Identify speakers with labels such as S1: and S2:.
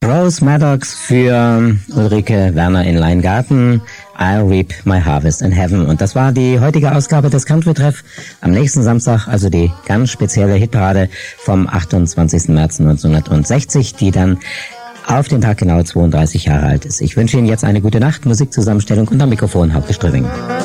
S1: Rose Maddox für Ulrike Werner in Leingarten. I'll reap my harvest in heaven. Und das war die heutige Ausgabe des Country-Treff. Am nächsten Samstag, also die ganz spezielle Hitparade vom 28. März 1960, die dann auf den Tag genau 32 Jahre alt ist. Ich wünsche Ihnen jetzt eine gute Nacht, Musikzusammenstellung und am Mikrofon Hauke Strüving.